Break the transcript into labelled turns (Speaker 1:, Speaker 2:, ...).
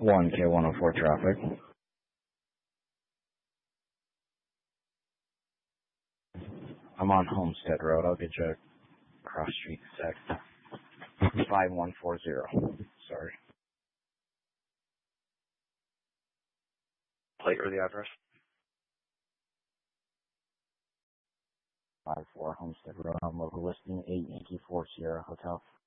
Speaker 1: 1K104 traffic. I'm on Homestead Road. I'll get you cross street sec. 5140. Sorry. Plate or the address? 54 Homestead Road. I'm local listing 8 Yankee 4 Sierra Hotel.